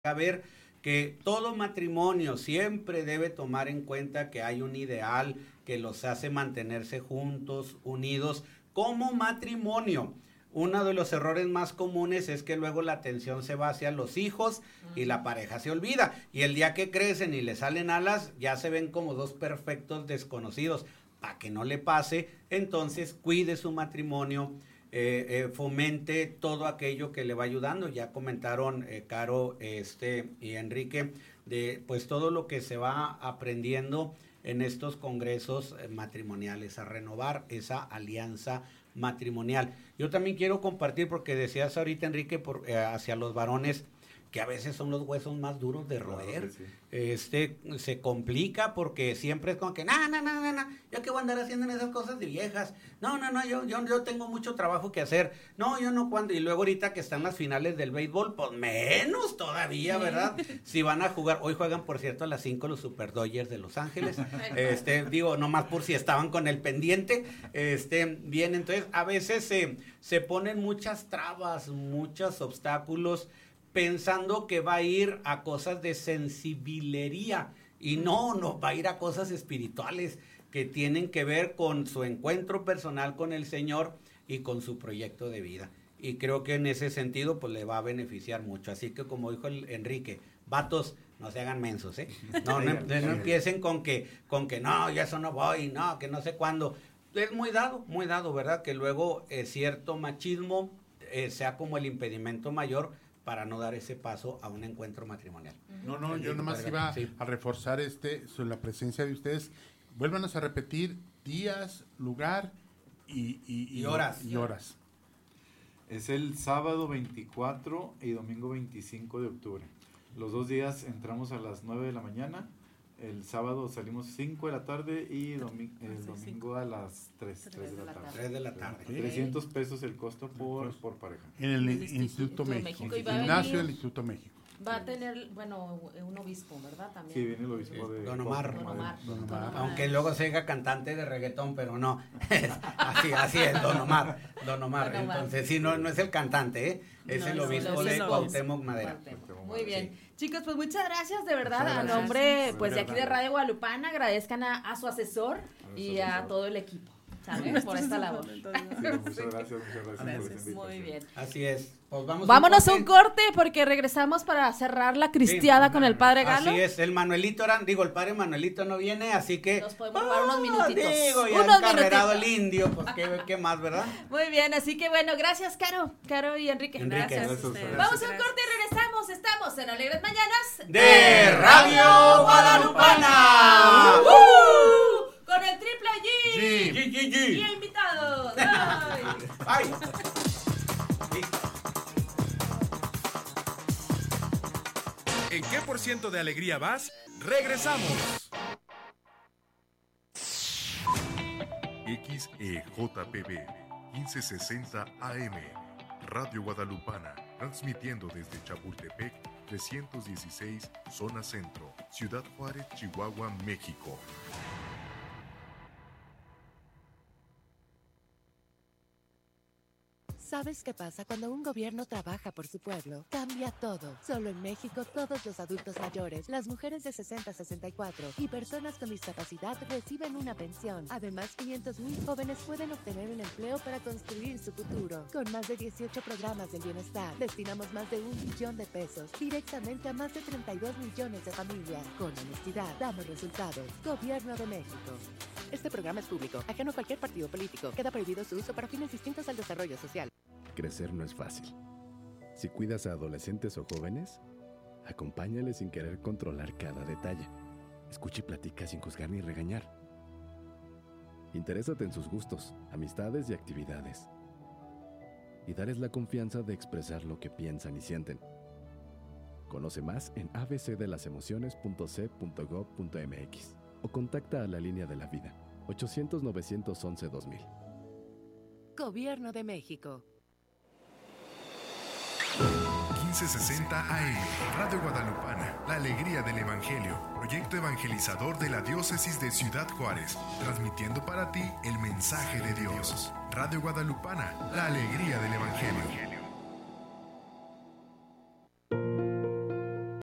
a ver que todo matrimonio siempre debe tomar en cuenta que hay un ideal que los hace mantenerse juntos, unidos como matrimonio. Uno de los errores más comunes es que luego la atención se va hacia los hijos y la pareja se olvida. Y el día que crecen y le salen alas, ya se ven como dos perfectos desconocidos. Para que no le pase, entonces cuide su matrimonio, fomente todo aquello que le va ayudando. Ya comentaron Caro y Enrique de pues todo lo que se va aprendiendo en estos congresos matrimoniales, a renovar esa alianza matrimonial. Yo también quiero compartir, porque decías ahorita, Enrique, hacia los varones, que a veces son los huesos más duros de roer. Claro, sí. Se complica porque siempre es como que, no, yo qué voy a andar haciendo en esas cosas de viejas, yo tengo mucho trabajo que hacer, yo no cuando, y luego ahorita que están las finales del béisbol, pues menos todavía, ¿verdad? Si van a jugar, hoy juegan por cierto a las 5 los Super Dodgers de Los Ángeles, digo, nomás por si estaban con el pendiente, bien, entonces a veces se ponen muchas trabas, muchos obstáculos, pensando que va a ir a cosas de sensibilería y no va a ir a cosas espirituales que tienen que ver con su encuentro personal con el Señor y con su proyecto de vida. Y creo que en ese sentido pues le va a beneficiar mucho. Así que como dijo Enrique, vatos, no se hagan mensos, no empiecen con que no, ya eso no voy, no, que no sé cuándo. Es muy dado, ¿verdad? Que luego cierto machismo sea como el impedimento mayor para no dar ese paso a un encuentro matrimonial. No, yo nomás iba a reforzar sobre la presencia de ustedes. Vuélvanos a repetir días, lugar y horas. Es el sábado 24 y domingo 25 de octubre. Los 2 días entramos a las 9 de la mañana. El sábado salimos 5 de la tarde y el domingo a las 3 de la tarde. 3 de la tarde. 300 pesos el costo por pareja. En el Instituto México. Gimnasio del Instituto México. Va a tener, un obispo, ¿verdad? También. Sí, viene el obispo de Don Omar. Aunque Don luego se diga cantante de reggaetón, pero no. así es, Don Omar. Entonces, sí, no es el cantante, es el obispo de Cuauhtémoc Madera. Muy bien. Chicos, pues muchas gracias, de verdad, a nombre pues de aquí de Radio Guadalupana, agradezcan a su asesor y a todo el equipo, ¿sabes? Por esta labor. Muchas gracias. Muy bien. Así es. Pues vámonos a un corte porque regresamos para cerrar la cristiada con el Padre Galo. Así es, el el Padre Manuelito no viene, así que nos podemos robar unos minutitos. Ya encarrerado el indio, pues qué más, ¿verdad? Muy bien, así que bueno, gracias Caro y Enrique. Gracias. Vamos a un corte y regresamos, estamos en Alegres Mañanas de Radio Guadalupana. Con el triple G. Y invitados. Ay. ¿En qué % de alegría vas? ¡Regresamos! XEJPB 1560 AM Radio Guadalupana, transmitiendo desde Chapultepec 316, zona centro, Ciudad Juárez, Chihuahua, México. ¿Sabes qué pasa cuando un gobierno trabaja por su pueblo? Cambia todo. Solo en México, todos los adultos mayores, las mujeres de 60 a 64 y personas con discapacidad reciben una pensión. Además, 500,000 jóvenes pueden obtener un empleo para construir su futuro. Con más de 18 programas del bienestar, destinamos más de 1 billón de pesos directamente a más de 32 millones de familias. Con honestidad, damos resultados. Gobierno de México. Este programa es público, ajeno a cualquier partido político. Queda prohibido su uso para fines distintos al desarrollo social. Crecer no es fácil. Si cuidas a adolescentes o jóvenes, acompáñales sin querer controlar cada detalle. Escucha y platica sin juzgar ni regañar. Interésate en sus gustos, amistades y actividades. Y darles la confianza de expresar lo que piensan y sienten. Conoce más en abcdelasemociones.c.gov.mx o contacta a la línea de la vida 800-911-2000. Gobierno de México. 1560 AM, Radio Guadalupana, la alegría del Evangelio, proyecto evangelizador de la diócesis de Ciudad Juárez, transmitiendo para ti el mensaje de Dios. Radio Guadalupana, la alegría del Evangelio.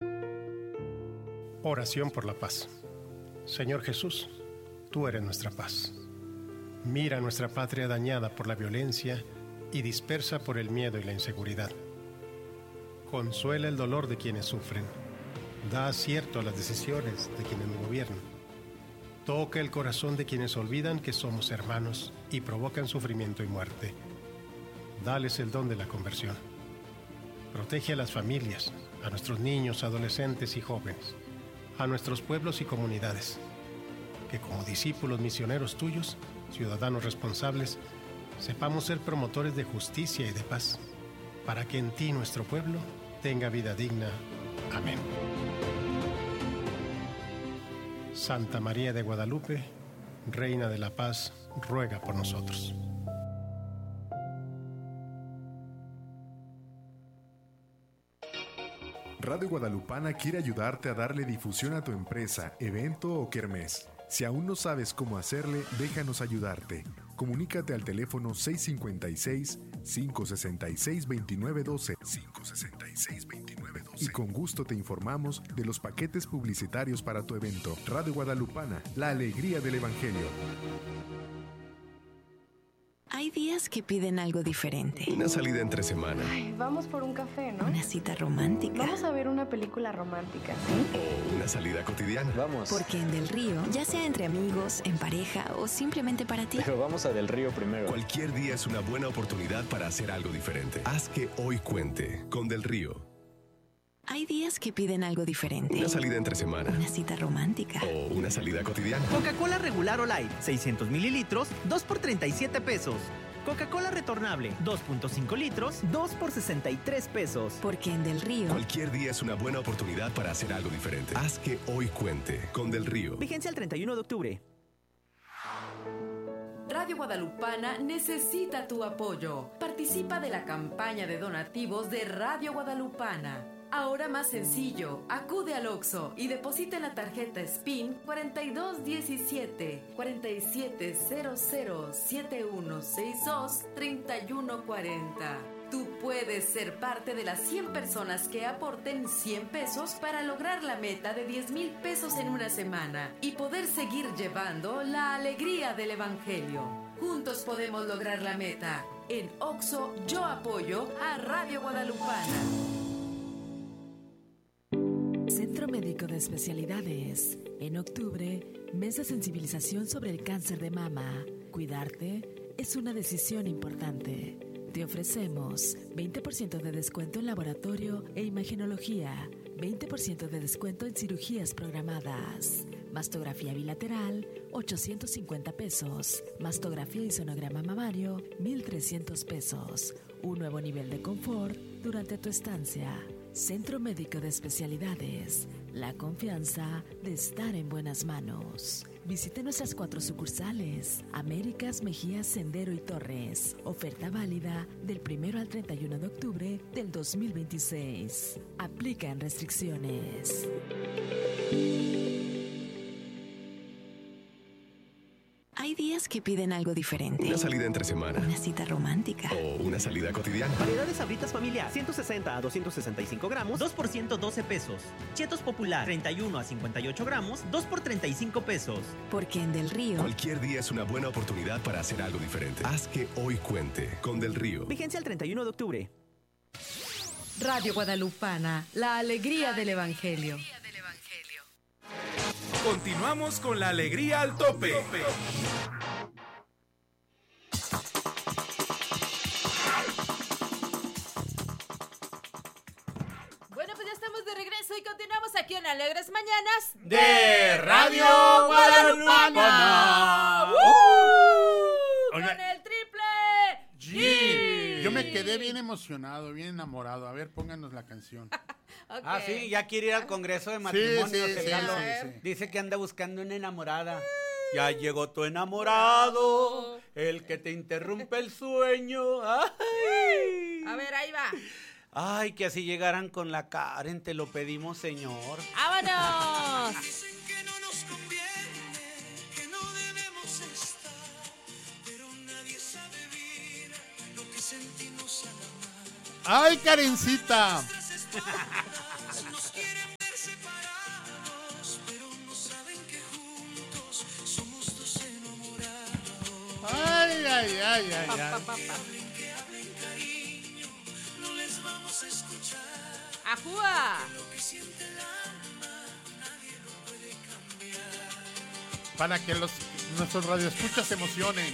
Oración por la paz. Señor Jesús, tú eres nuestra paz. Mira nuestra patria dañada por la violencia y dispersa por el miedo y la inseguridad. Consuela el dolor de quienes sufren. Da acierto a las decisiones de quienes nos gobiernan. Toca el corazón de quienes olvidan que somos hermanos y provocan sufrimiento y muerte. Dales el don de la conversión. Protege a las familias, a nuestros niños, adolescentes y jóvenes, a nuestros pueblos y comunidades. Que como discípulos misioneros tuyos, ciudadanos responsables, sepamos ser promotores de justicia y de paz, para que en ti nuestro pueblo tenga vida digna. Amén. Santa María de Guadalupe, Reina de la Paz, ruega por nosotros. Radio Guadalupana quiere ayudarte a darle difusión a tu empresa, evento o kermés. Si aún no sabes cómo hacerle, déjanos ayudarte. Comunícate al teléfono 656-566-2912 y con gusto te informamos de los paquetes publicitarios para tu evento. Radio Guadalupana, la alegría del Evangelio. Hay días que piden algo diferente. Una salida entre semana. Ay, vamos por un café, ¿no? Una cita romántica. Vamos a ver una película romántica, ¿sí? O una salida cotidiana. Vamos. Porque en Del Río, ya sea entre amigos, en pareja o simplemente para ti. Pero vamos a Del Río primero. Cualquier día es una buena oportunidad para hacer algo diferente. Haz que hoy cuente con Del Río. Hay días que piden algo diferente. Una salida entre semana. Una cita romántica. O una salida cotidiana. Coca-Cola regular o light, 600 mililitros, 2 por 37 pesos. Coca-Cola retornable, 2.5 litros, 2 por 63 pesos. Porque en Del Río, cualquier día es una buena oportunidad para hacer algo diferente. Haz que hoy cuente con Del Río. Vigencia el 31 de octubre. Radio Guadalupana necesita tu apoyo. Participa de la campaña de donativos de Radio Guadalupana. Ahora más sencillo, acude al Oxxo y deposita en la tarjeta SPIN 4217 4700 7162 3140. Tú puedes ser parte de las 100 personas que aporten 100 pesos para lograr la meta de 10,000 pesos en una semana y poder seguir llevando la alegría del Evangelio. Juntos podemos lograr la meta. En Oxxo, yo apoyo a Radio Guadalupana. Centro Médico de Especialidades. En octubre, mes de sensibilización sobre el cáncer de mama. Cuidarte es una decisión importante. Te ofrecemos 20% de descuento en laboratorio e imagenología, 20% de descuento en cirugías programadas. Mastografía bilateral, 850 pesos. Mastografía y sonograma mamario, 1,300 pesos. Un nuevo nivel de confort durante tu estancia. Centro Médico de Especialidades. La confianza de estar en buenas manos. Visite nuestras 4 sucursales: Américas, Mejía, Sendero y Torres. Oferta válida del 1 al 31 de octubre del 2026. Aplican restricciones. hay días que piden algo diferente. Una salida entre semana. Una cita romántica. O una salida cotidiana. Variedad de Sabritas familiar, 160 a 265 gramos, 2 por 112 pesos. Chetos Popular, 31 a 58 gramos, 2 por 35 pesos. Porque en Del Río, cualquier día es una buena oportunidad para hacer algo diferente. Haz que hoy cuente con Del Río. Vigencia el 31 de octubre. Radio Guadalupana, la alegría del Evangelio. Continuamos con la alegría al tope. Bueno, pues ya estamos de regreso y continuamos aquí en Alegres Mañanas de Radio Guadalupana. Con el triple G. Yo me quedé bien emocionado, bien enamorado. A ver, pónganos la canción. Okay. Ah, sí, ya quiere ir al Congreso de Matrimonios. Sí. Dice que anda buscando una enamorada. Ya llegó tu enamorado, el que te interrumpe el sueño. Ay. A ver, ahí va. Ay, que así llegaran con la Karen, te lo pedimos, Señor. ¡Vámonos! ¡Ay, Karencita! ¡Ajúa! Para que nuestros radioescuchas se emocionen.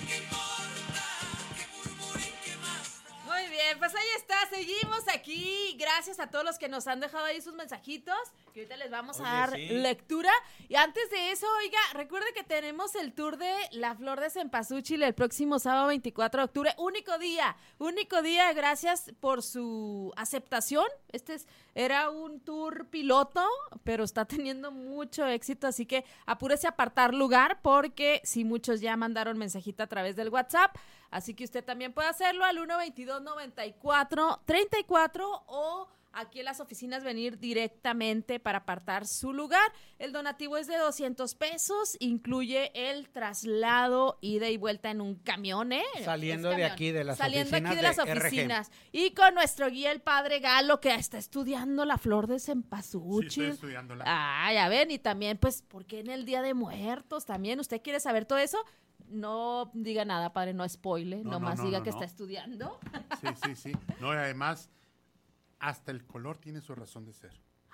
Muy bien, pues ahí está, seguimos aquí. Gracias a todos los que nos han dejado ahí sus mensajitos, que ahorita les vamos a dar lectura. Y antes de eso, oiga, recuerde que tenemos el tour de La Flor de Cempasúchil el próximo sábado 24 de octubre. Único día, gracias por su aceptación. Era un tour piloto, pero está teniendo mucho éxito, así que apúrese a apartar lugar, porque sí, muchos ya mandaron mensajito a través del WhatsApp, así que usted también puede hacerlo al 122-94-34 o aquí en las oficinas venir directamente para apartar su lugar. El donativo es de 200 pesos, incluye el traslado, ida y vuelta en un camión, Saliendo de aquí de las oficinas. Y con nuestro guía, el padre Galo, que está estudiando La Flor de Cempasúchil. Sí, estoy estudiándola. Ya ven, y también, pues, ¿por qué en el Día de Muertos también? ¿Usted quiere saber todo eso? No diga nada, padre, no spoile, nomás diga que está estudiando. Sí. No, además, hasta el color tiene su razón de ser.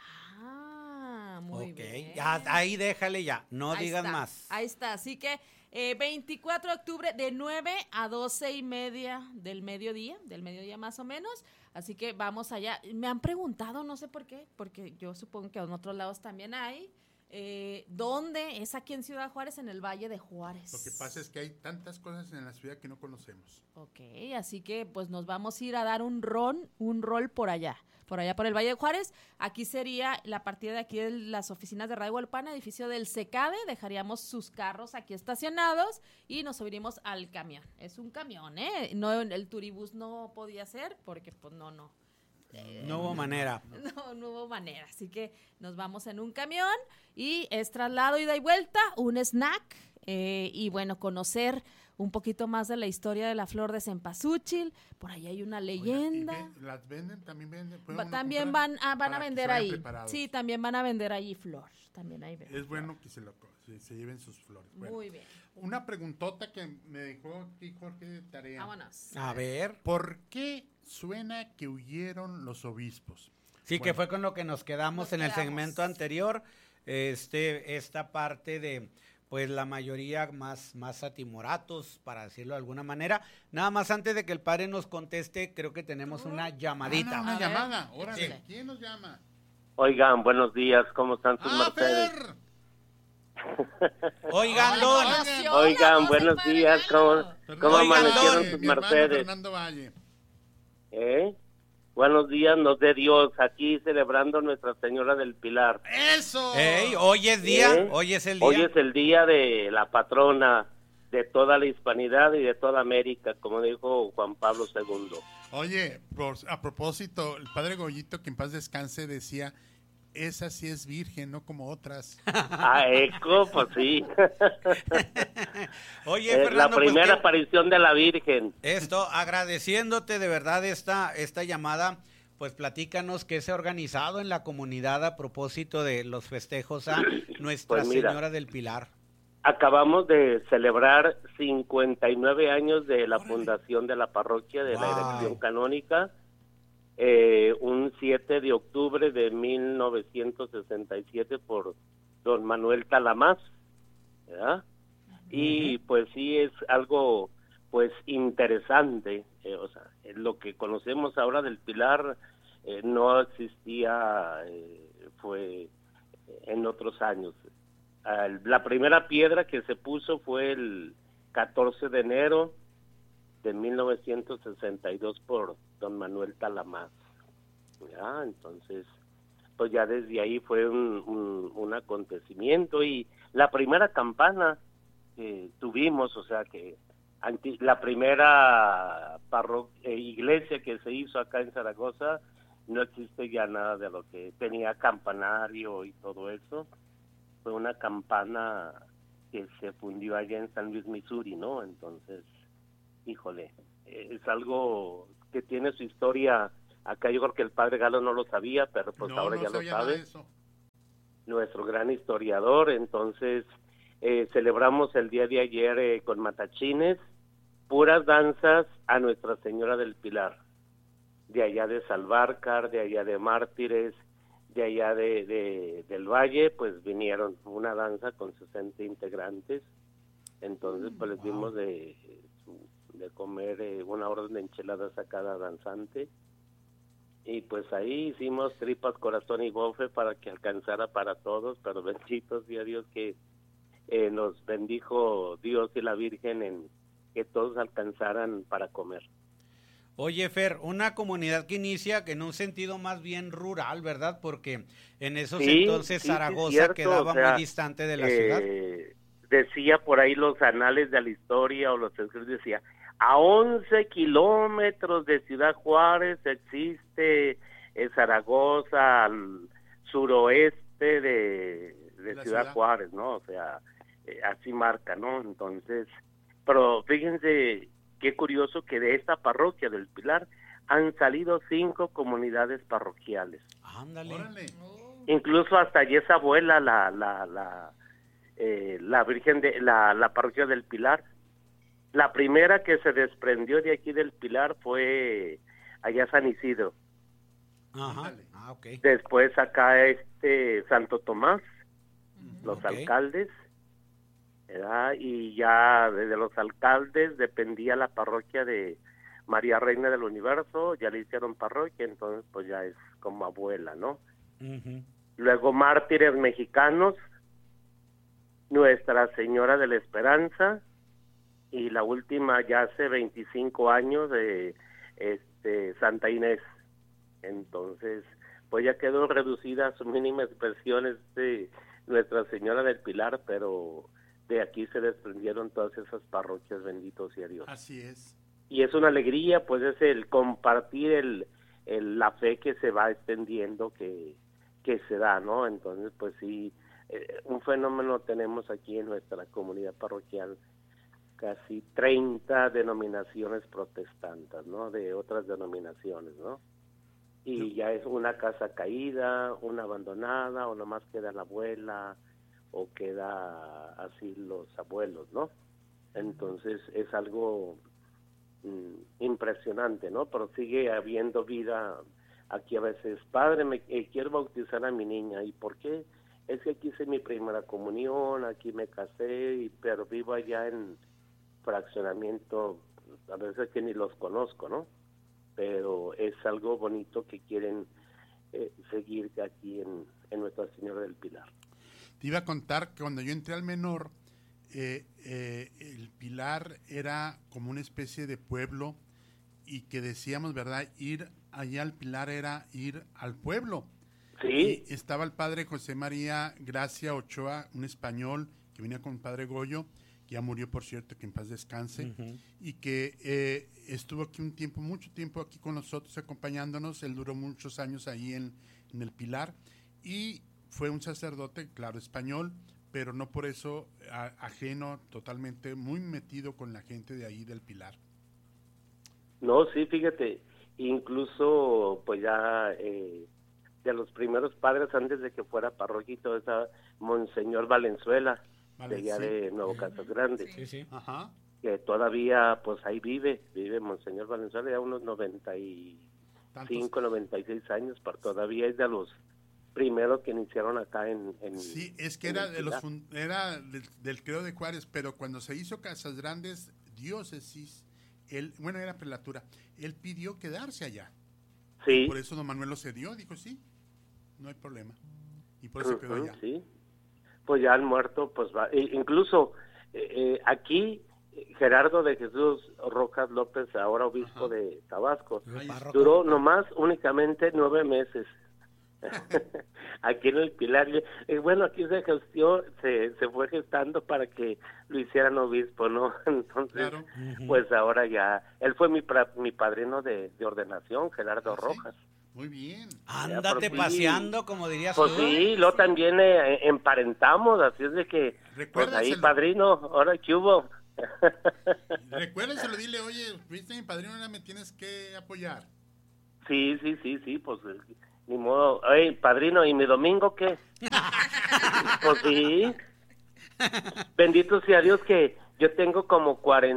Muy bien. Ya, ahí déjale ya, no digas más. Ahí está, así que 24 de octubre de 9 a 12:30 del mediodía más o menos, así que vamos allá. Me han preguntado, no sé por qué, porque yo supongo que en otros lados también hay. ¿Dónde? Es aquí en Ciudad Juárez, en el Valle de Juárez. Lo que pasa es que hay tantas cosas en la ciudad que no conocemos. Ok, así que pues nos vamos a ir a dar un rol por allá por el Valle de Juárez. Aquí sería la partida de aquí de las oficinas de Radio Guadalupana, edificio del CECADE. Dejaríamos sus carros aquí estacionados y nos subiremos al camión. Es un camión, no, el turibús no podía ser porque pues no hubo manera. No hubo manera, así que nos vamos en un camión y es traslado, ida y vuelta, un snack y bueno, conocer un poquito más de la historia de La Flor de Cempasúchil. Por ahí hay una leyenda. Oiga, ¿las venden? ¿También venden? También van a vender ahí. Preparados. Sí, también van a vender ahí flor. También hay es bueno que se lleven sus flores. Bueno, muy bien. Una preguntota que me dejó aquí Jorge de tarea. Vámonos. A ver. ¿Por qué suena que huyeron los obispos? Sí, que fue con lo que nos quedamos en el segmento anterior. Esta parte de, pues, la mayoría más atimoratos, para decirlo de alguna manera. Nada más antes de que el padre nos conteste, creo que tenemos una llamadita. Una llamada, órale. Sí. ¿Quién nos llama? Oigan, buenos días, ¿cómo están sus mercedes? Oigan, don. Oigan, buenos días, ¿cómo amanecieron sus mercedes? Fernando Valle. Buenos días, nos dé Dios, aquí celebrando Nuestra Señora del Pilar. ¡Eso! Hoy es día, hoy es el día. Hoy es el día de la patrona de toda la hispanidad y de toda América, como dijo Juan Pablo II. Oye, a propósito, el padre Goyito, que en paz descanse, decía, esa sí es virgen, no como otras. Pues sí. Oye, Fernando, la primera aparición de la Virgen. Agradeciéndote de verdad esta llamada, pues platícanos qué se ha organizado en la comunidad a propósito de los festejos a Nuestra Señora del Pilar. Acabamos de celebrar 59 años de la fundación de la parroquia, de la erección canónica. Un 7 de octubre de 1967 por don Manuel Talamás, ¿verdad? Y pues sí es algo pues interesante, lo que conocemos ahora del Pilar no existía, fue en otros años. La primera piedra que se puso fue el 14 de enero de 1962 por don Manuel Talamás. Ya, entonces, pues ya desde ahí fue un acontecimiento, y la primera campana que tuvimos, la primera iglesia que se hizo acá en Zaragoza, no existe ya nada de lo que tenía campanario y todo eso. Fue una campana que se fundió allá en San Luis, Missouri, ¿no? Entonces, híjole, es algo que tiene su historia. Acá yo creo que el padre Galo no lo sabía, pero pues ahora ya lo sabe. Nuestro gran historiador. Entonces, celebramos el día de ayer con matachines, puras danzas a Nuestra Señora del Pilar, de allá de Salvarcar, de allá de Mártires, de allá del Valle, pues vinieron una danza con 60 integrantes. Entonces pues les dimos de comer una orden de enchiladas a cada danzante, y pues ahí hicimos tripas, corazón y bofe para que alcanzara para todos, pero bendito sea Dios que nos bendijo Dios y la Virgen en que todos alcanzaran para comer. Oye, Fer, una comunidad que inicia en un sentido más bien rural, ¿verdad? Porque en esos entonces Zaragoza cierto, quedaba muy distante de la ciudad. Decía por ahí los anales de la historia o los escritos, decía, a 11 kilómetros de Ciudad Juárez existe Zaragoza, al suroeste de Ciudad Juárez, ¿no? O sea, así marca, ¿no? Entonces, pero fíjense qué curioso que de esta parroquia del Pilar han salido 5 comunidades parroquiales. Ándale. Incluso hasta allí esa abuela, la Virgen de la parroquia del Pilar. La primera que se desprendió de aquí del Pilar fue allá San Isidro. Ajá. Okay. Después acá Santo Tomás, los alcaldes, ¿verdad? Y ya desde los alcaldes dependía la parroquia de María Reina del Universo, ya le hicieron parroquia, entonces pues ya es como abuela, ¿no? Luego Mártires Mexicanos, Nuestra Señora de la Esperanza, y la última ya hace 25 años de Santa Inés. Entonces pues ya quedó reducida a su mínima expresión Nuestra Señora del Pilar, pero de aquí se desprendieron todas esas parroquias, bendito sea Dios. Así es. Y es una alegría, pues es el compartir la fe que se va extendiendo, que se da, ¿no? Entonces pues sí, un fenómeno tenemos aquí en nuestra comunidad parroquial, casi 30 denominaciones protestantes, ¿no? De otras denominaciones, ¿no? Y ya es una casa caída, una abandonada, o nomás queda la abuela, o queda así los abuelos, ¿no? Entonces es algo impresionante, ¿no? Pero sigue habiendo vida aquí a veces. Padre, quiero bautizar a mi niña. ¿Y por qué? Es que aquí hice mi primera comunión, aquí me casé, pero vivo allá en fraccionamiento, a veces que ni los conozco, ¿no? Pero es algo bonito que quieren seguir aquí en Nuestra Señora del Pilar. Te iba a contar que cuando yo entré al Menor, el Pilar era como una especie de pueblo, y que decíamos, ¿verdad? Ir allá al Pilar era ir al pueblo. Sí. Y estaba el padre José María Gracia Ochoa, un español que venía con el padre Goyo, que ya murió, por cierto, que en paz descanse, y que estuvo aquí mucho tiempo aquí con nosotros acompañándonos. Él duró muchos años ahí en el Pilar, y fue un sacerdote, claro, español, pero no por eso ajeno, totalmente muy metido con la gente de ahí del Pilar. No, sí, fíjate, incluso pues ya de los primeros padres antes de que fuera parroquia y todo eso, Monseñor Valenzuela, de allá de Nuevo Casas Grande, Ajá. Que todavía pues ahí vive Monseñor Valenzuela, ya unos 95, 96 años, pero todavía es de los primeros que iniciaron acá en sí, es que era del Creo de Juárez, pero cuando se hizo Casas Grandes diócesis, era prelatura, él pidió quedarse allá. Sí. Por eso don Manuel lo cedió, dijo sí, no hay problema, y por eso quedó allá. Sí, pues ya han muerto, pues va. Incluso aquí Gerardo de Jesús Rojas López, ahora obispo de Tabasco, duró nomás únicamente 9 meses. Aquí en el Pilar, bueno, aquí se fue gestando para que lo hicieran obispo, ¿no? Entonces, claro. Pues ahora ya, él fue mi padrino de ordenación, Gerardo Rojas. Muy bien. Ándate paseando, como dirías pues tú. Sí, lo también emparentamos, así es de que, pues ahí padrino, ahora ¿qué hubo? Recuérdenselo, dile, oye, viste mi padrino, ahora me tienes que apoyar. Sí, pues ni modo. Oye, padrino, ¿y mi domingo qué? Pues sí. Bendito sea Dios que yo tengo como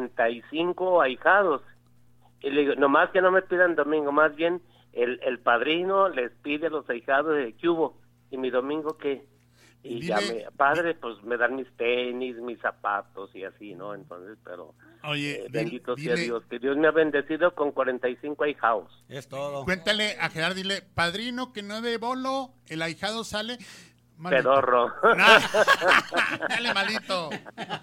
45 ahijados. Y le digo, nomás que no me pidan domingo, más bien el padrino les pide a los ahijados de ¿qué hubo? ¿Y mi domingo qué? Y ya padre, pues me dan mis tenis, mis zapatos y así, ¿no? Entonces, pero oye, bendito sea Dios, que Dios me ha bendecido con 45 ahijados. Es todo. Cuéntale a Gerardo, dile, padrino, que no de bolo, el ahijado sale... Pedorro. Dale, malito.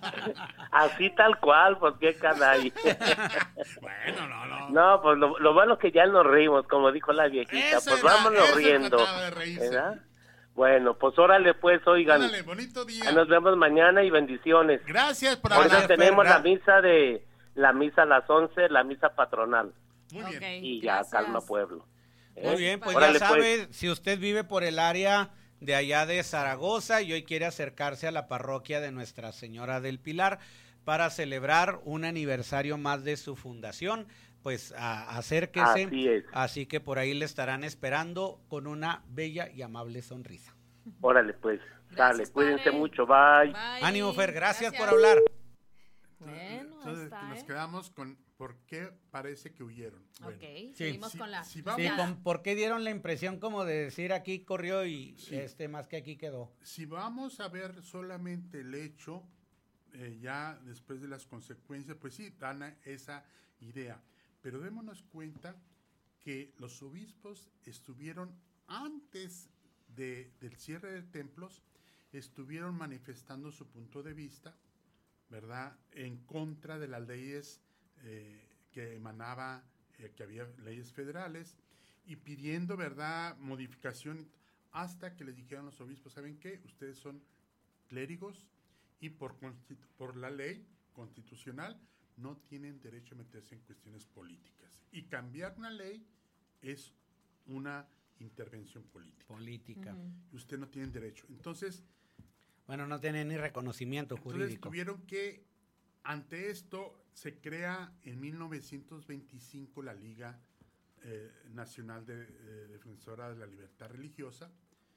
Así tal cual, pues qué canalla. Bueno, no. No, pues lo bueno es que ya nos rimos, como dijo la viejita. Pues vámonos riendo. ¿Verdad? Bueno, pues órale pues, oigan. Órale, bonito día. Nos vemos mañana y bendiciones. Gracias por hablar. Ahora tenemos la misa a las 11, la misa patronal. Muy bien. Okay, y ya calma pueblo. Muy bien, pues órale, ya sabe, pues. Si usted vive por el área de allá de Zaragoza y hoy quiere acercarse a la parroquia de Nuestra Señora del Pilar para celebrar un aniversario más de su fundación, pues acérquese, así que por ahí le estarán esperando con una bella y amable sonrisa. Órale pues, dale, cuídense mucho, bye. Ánimo Fer, gracias por hablar. Bueno, entonces nos quedamos con ¿por qué parece que huyeron? Bueno, ok, seguimos con la... ¿por qué dieron la impresión como de decir aquí corrió y más que aquí quedó? Si vamos a ver solamente el hecho, ya después de las consecuencias, pues sí, dan esa idea. Pero démonos cuenta que los obispos estuvieron antes del cierre de templos, estuvieron manifestando su punto de vista, ¿verdad?, en contra de las leyes que emanaba, que había leyes federales, y pidiendo, ¿verdad?, modificación, hasta que les dijeron los obispos, ¿saben qué? Ustedes son clérigos y por la ley constitucional no tienen derecho a meterse en cuestiones políticas. Y cambiar una ley es una intervención política. Y usted no tiene derecho. Entonces... Bueno, no tiene ni reconocimiento jurídico. Entonces tuvieron que, ante esto, se crea en 1925 la Liga Nacional Defensora de la Libertad Religiosa,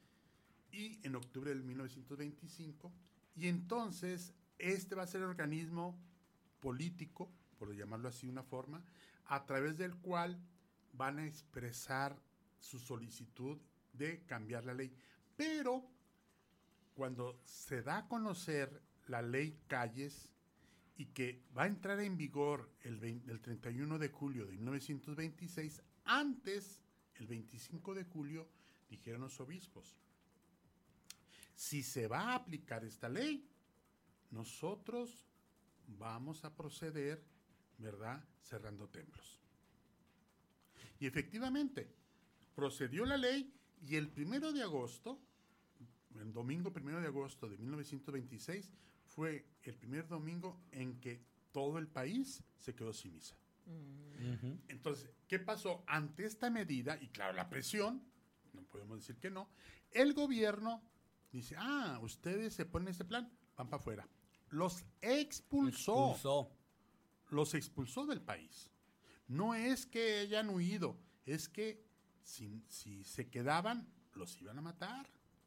y en octubre del 1925, y entonces este va a ser el organismo político, por llamarlo así de una forma, a través del cual van a expresar su solicitud de cambiar la ley. Pero cuando se da a conocer la ley Calles y que va a entrar en vigor el 31 de julio de 1926, antes, el 25 de julio, dijeron los obispos, si se va a aplicar esta ley, nosotros vamos a proceder, ¿verdad?, cerrando templos. Y efectivamente, procedió la ley, y el 1 de agosto, el domingo 1 de agosto de 1926, fue el primer domingo en que todo el país se quedó sin misa. Entonces, ¿qué pasó? Ante esta medida, y claro, la presión, no podemos decir que no, el gobierno dice, ustedes se ponen ese plan, van para afuera. Los expulsó. Los expulsó del país. No es que hayan huido, es que si se quedaban, los iban a matar.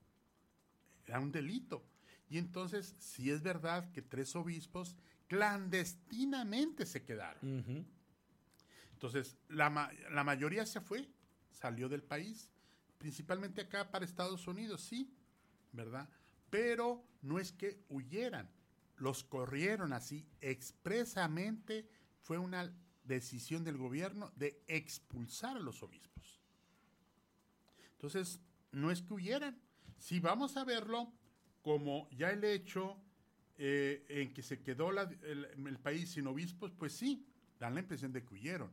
Era un delito. Y entonces, sí es verdad que 3 obispos clandestinamente se quedaron. Entonces, la mayoría se fue, salió del país, principalmente acá para Estados Unidos, sí, ¿verdad? Pero no es que huyeran, los corrieron así, expresamente fue una decisión del gobierno de expulsar a los obispos. Entonces, no es que huyeran. Si vamos a verlo como ya el hecho en que se quedó el país sin obispos, pues sí, dan la impresión de que huyeron,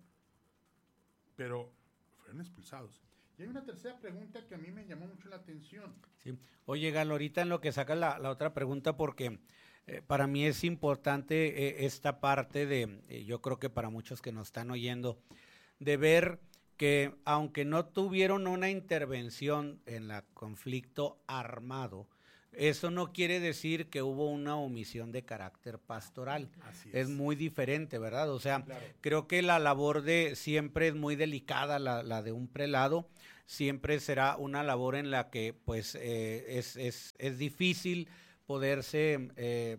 pero fueron expulsados. Y hay una tercera pregunta que a mí me llamó mucho la atención. Sí. Oye, Galo, ahorita en lo que sacas la otra pregunta, porque para mí es importante esta parte de, yo creo que para muchos que nos están oyendo, de ver que aunque no tuvieron una intervención en el conflicto armado, eso no quiere decir que hubo una omisión de carácter pastoral. Es muy diferente, ¿verdad? O sea, claro, creo que la labor siempre es muy delicada, la de un prelado, siempre será una labor en la que pues es difícil poderse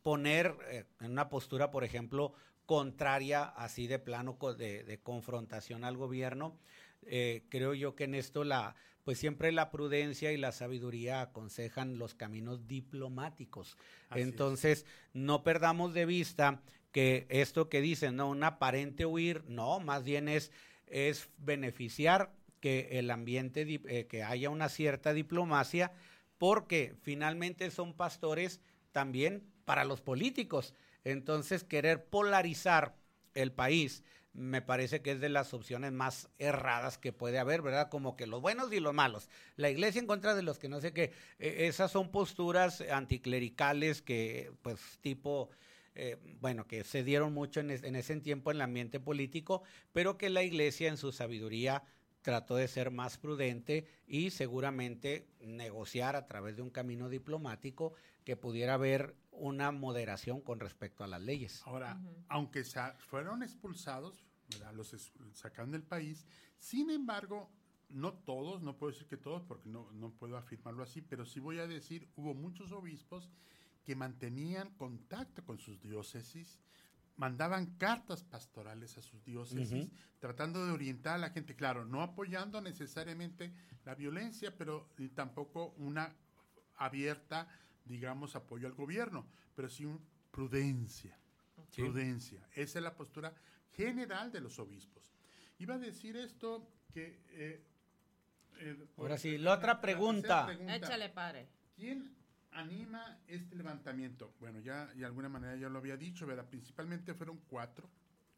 poner en una postura, por ejemplo, contraria, así de plano, de confrontación al gobierno. Creo yo que en esto pues siempre la prudencia y la sabiduría aconsejan los caminos diplomáticos. Entonces, no perdamos de vista que esto que dicen, ¿no? Un aparente huir, no, más bien es beneficiar que el ambiente, que haya una cierta diplomacia, porque finalmente son pastores también para los políticos. Entonces, querer polarizar el país me parece que es de las opciones más erradas que puede haber, ¿verdad? Como que los buenos y los malos. La iglesia en contra de los que no sé qué. Esas son posturas anticlericales que, pues, tipo... que se dieron mucho en ese tiempo en el ambiente político, pero que la iglesia en su sabiduría trató de ser más prudente y seguramente negociar a través de un camino diplomático que pudiera haber una moderación con respecto a las leyes. Ahora, aunque fueron expulsados, ¿verdad? Los sacaron del país, sin embargo, no todos, no puedo decir que todos porque no puedo afirmarlo así, pero sí voy a decir, hubo muchos obispos que mantenían contacto con sus diócesis, mandaban cartas pastorales a sus diócesis, tratando de orientar a la gente, claro, no apoyando necesariamente la violencia, pero ni tampoco una abierta, digamos, apoyo al gobierno, pero sí prudencia. Esa es la postura general de los obispos. Iba a decir esto que... ahora sí, la otra pregunta. Échale, padre. ¿Quién anima este levantamiento? Bueno, ya de alguna manera ya lo había dicho, ¿verdad? Principalmente fueron 4,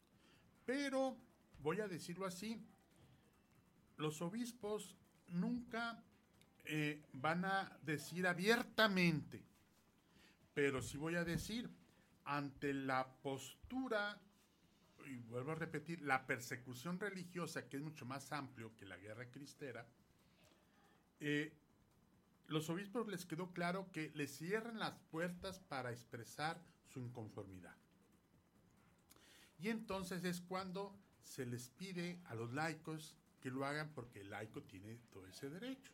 pero voy a decirlo así, los obispos nunca van a decir abiertamente, pero sí voy a decir, ante la postura, y vuelvo a repetir, la persecución religiosa, que es mucho más amplio que la guerra cristera, los obispos les quedó claro que les cierran las puertas para expresar su inconformidad. Y entonces es cuando se les pide a los laicos que lo hagan porque el laico tiene todo ese derecho.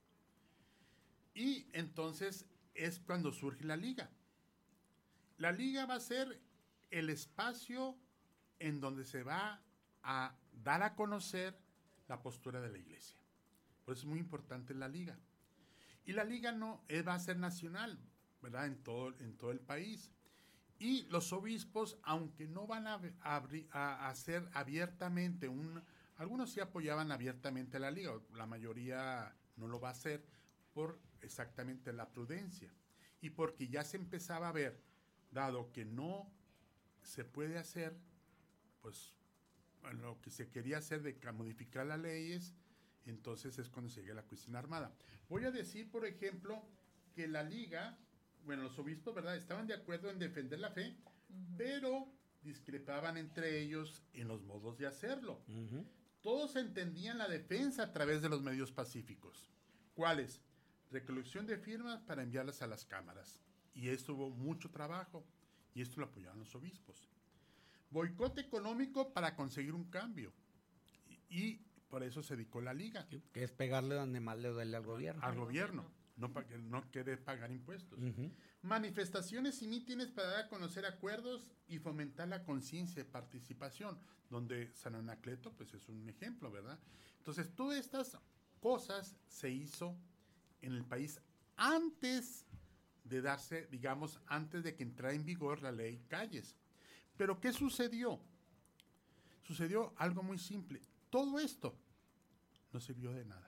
Y entonces es cuando surge la liga. La liga va a ser el espacio en donde se va a dar a conocer la postura de la iglesia. Por eso es muy importante la liga. Y la liga va a ser nacional, ¿verdad? En todo el país. Y los obispos, aunque no van a hacer abiertamente algunos sí apoyaban abiertamente a la liga, la mayoría no lo va a hacer por exactamente la prudencia. Y porque ya se empezaba a ver, dado que no se puede hacer, pues lo que se quería hacer de modificar las leyes, entonces es cuando se llega a la cuestión armada. Voy a decir, por ejemplo, que la liga, los obispos, ¿verdad?, estaban de acuerdo en defender la fe, pero discrepaban entre ellos en los modos de hacerlo. Todos entendían la defensa a través de los medios pacíficos. ¿Cuáles? Recolección de firmas para enviarlas a las cámaras. Y esto hubo mucho trabajo, y esto lo apoyaban los obispos. Boicot económico para conseguir un cambio. Y por eso se dedicó la liga. Que es pegarle donde más le duele al gobierno. Al gobierno, no quiere pagar impuestos. Manifestaciones y mítines para dar a conocer acuerdos y fomentar la conciencia de participación, donde San Anacleto pues es un ejemplo, ¿verdad? Entonces, todas estas cosas se hizo en el país antes de darse, digamos, antes de que entrara en vigor la ley Calles. Pero, ¿qué sucedió? Sucedió algo muy simple. Todo esto no sirvió de nada.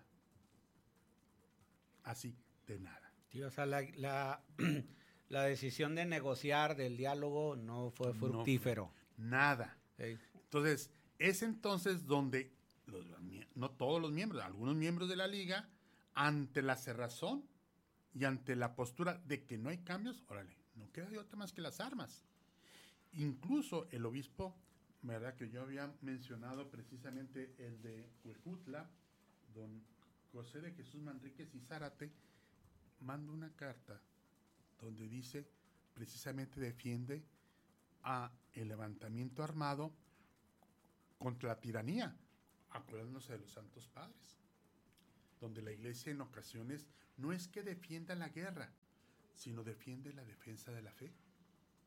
Así, de nada. Sí, o sea, la decisión de negociar, del diálogo, no fue fructífero. Nada. Sí. Entonces, es entonces donde, no todos los miembros, algunos miembros de la liga, ante la cerrazón y ante la postura de que no hay cambios, órale, no queda de otra más que las armas. Incluso el obispo, verdad que yo había mencionado precisamente el de Huejutla, don José de Jesús Manríquez y Zárate, manda una carta donde dice, precisamente defiende a el levantamiento armado contra la tiranía, acuérdanos de los Santos Padres, donde la iglesia en ocasiones no es que defienda la guerra, sino defiende la defensa de la fe.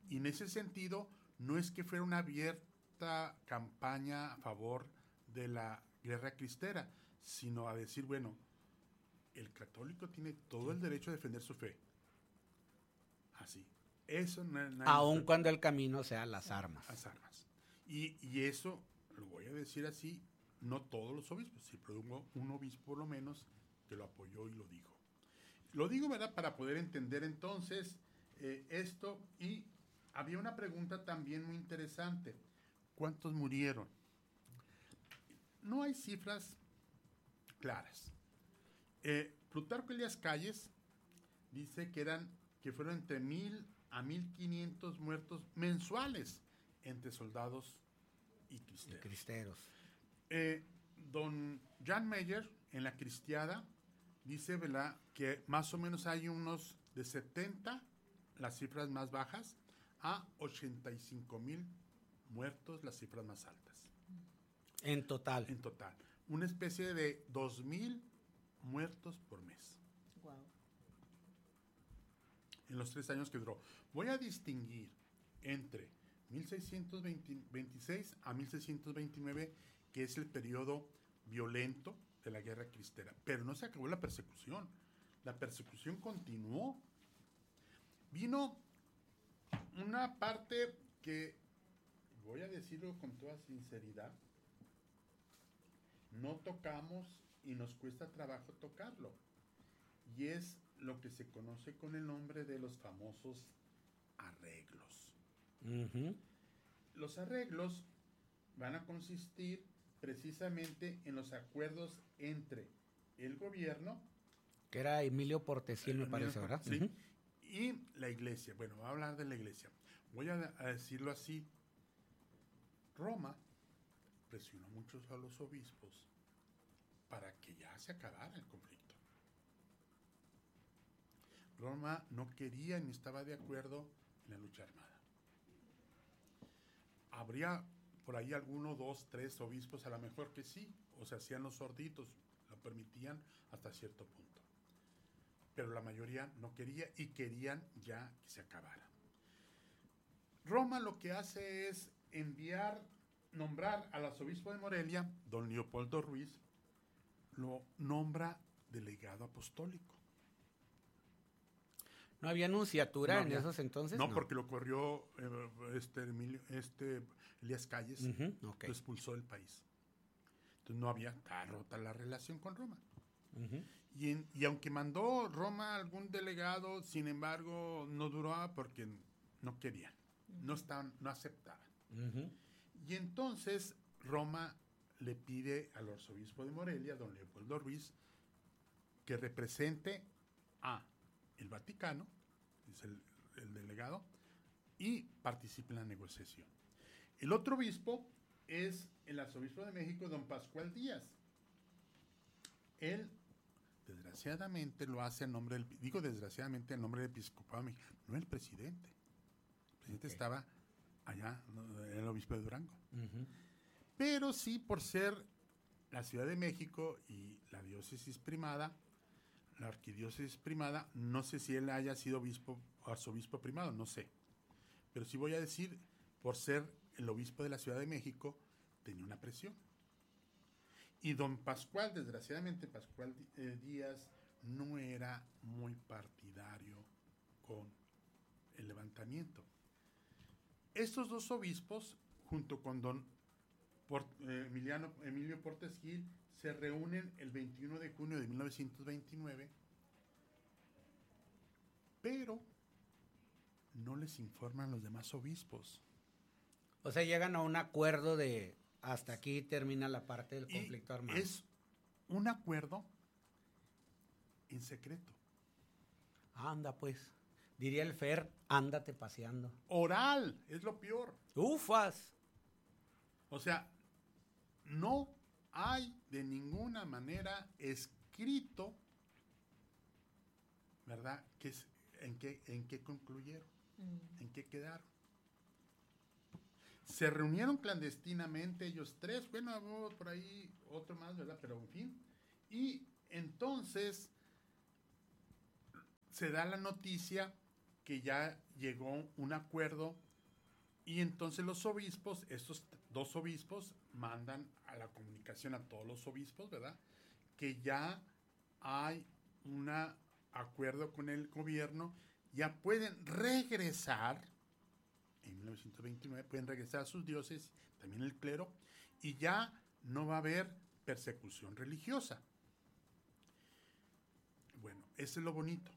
Y en ese sentido, no es que fuera una abierta campaña a favor de la guerra cristera, sino a decir, bueno, el católico tiene todo el derecho a defender su fe. Así. Eso aun cuando el camino sea las armas. Las armas. Y eso, lo voy a decir así, no todos los obispos, si produjo un obispo por lo menos que lo apoyó y lo dijo. Lo digo, ¿verdad?, para poder entender entonces esto. Y había una pregunta también muy interesante. ¿Cuántos murieron? No hay cifras claras. Plutarco Elías Calles dice que fueron entre 1,000 a 1,500 muertos mensuales entre soldados y cristeros. Don Jan Meyer, en La Cristiada, dice, ¿verdad?, que más o menos hay unos de 70, las cifras más bajas, a 85,000 muertos, las cifras más altas. En total. En total. Una especie de 2,000 muertos por mes. Wow. En los 3 años que duró. Voy a distinguir entre 1626 a 1629, que es el periodo violento de la guerra cristera. Pero no se acabó la persecución. La persecución continuó. Vino una parte que, voy a decirlo con toda sinceridad, no tocamos y nos cuesta trabajo tocarlo. Y es lo que se conoce con el nombre de los famosos arreglos. Uh-huh. Los arreglos van a consistir precisamente en los acuerdos entre el gobierno, que era Emilio Portesín, me parece, ¿verdad? Sí, Uh-huh. y la iglesia. Bueno, voy a hablar de la iglesia. Voy a decirlo así. Roma presionó mucho a los obispos para que ya se acabara el conflicto. Roma no quería ni estaba de acuerdo en la lucha armada. Habría por ahí 1, 2, 3 obispos a lo mejor que sí, o se hacían los sorditos, lo permitían hasta cierto punto. Pero la mayoría no quería y querían ya que se acabara. Roma lo que hace es nombrar al arzobispo de Morelia, don Leopoldo Ruiz, lo nombra delegado apostólico. ¿No había nunciatura en esos entonces? No, porque lo corrió Elías Calles, okay. Lo expulsó del país. Entonces no había, está rota la relación con Roma. Uh-huh. Y aunque mandó Roma algún delegado, sin embargo, no duró porque no querían, no aceptaban. Uh-huh. Y entonces Roma le pide al arzobispo de Morelia, don Leopoldo Ruiz, que represente a el Vaticano, es el delegado, y participe en la negociación. El otro obispo es el arzobispo de México, don Pascual Díaz. Él, desgraciadamente, lo hace en nombre desgraciadamente en nombre del episcopado mexicano, no el presidente. El presidente estaba allá, era el obispo de Durango. Uh-huh. Pero sí, por ser la Ciudad de México y la diócesis primada, la arquidiócesis primada, no sé si él haya sido obispo o arzobispo primado, no sé. Pero sí voy a decir, por ser el obispo de la Ciudad de México, tenía una presión. Y don Pascual, desgraciadamente, Pascual Díaz, no era muy partidario con el levantamiento. Estos dos obispos, junto con don Emilio Portes Gil, se reúnen el 21 de junio de 1929, pero no les informan los demás obispos. O sea, llegan a un acuerdo de hasta aquí termina la parte del conflicto armado. Es un acuerdo en secreto. Anda, pues. Diría el Fer, ándate paseando. Oral, es lo peor. ¡Ufas! O sea, no hay de ninguna manera escrito, ¿verdad? ¿En qué concluyeron? ¿En qué quedaron? Se reunieron clandestinamente ellos 3, bueno, hubo por ahí otro más, ¿verdad? Pero en fin. Y entonces se da la noticia que ya llegó un acuerdo y entonces los obispos, estos 2 obispos, mandan a la comunicación a todos los obispos, ¿verdad? Que ya hay un acuerdo con el gobierno, ya pueden regresar, en 1929 pueden regresar a sus diócesis, también el clero, y ya no va a haber persecución religiosa. Bueno, eso es lo bonito.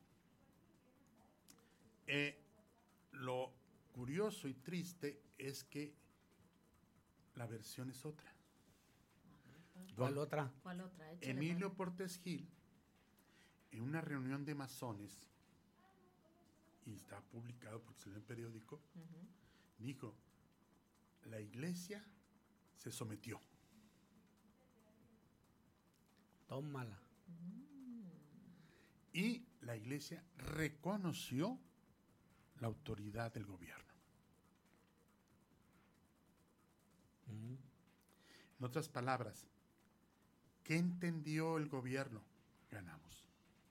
Lo curioso y triste es que la versión es otra. ¿Cuál otra? ¿Cuál otra? Échale, Emilio Portes Gil, en una reunión de masones, y está publicado porque salió en el periódico, dijo, la iglesia se sometió. Tómala. Y la iglesia reconoció la autoridad del gobierno. En otras palabras, ¿qué entendió el gobierno? Ganamos.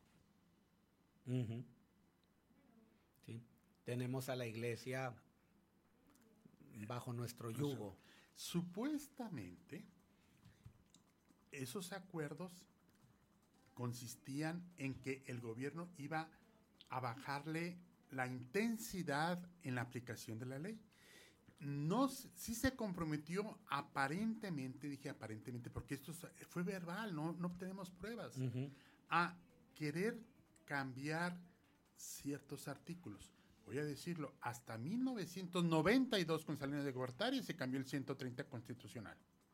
Sí. Tenemos a la iglesia bajo nuestro yugo. Supuestamente, esos acuerdos consistían en que el gobierno iba a bajarle la intensidad en la aplicación de la ley. No, sí se comprometió aparentemente, dije aparentemente, porque esto fue verbal, no tenemos pruebas, a querer cambiar ciertos artículos. Voy a decirlo, hasta 1992 con Salinas de Gortari se cambió el 130 constitucional.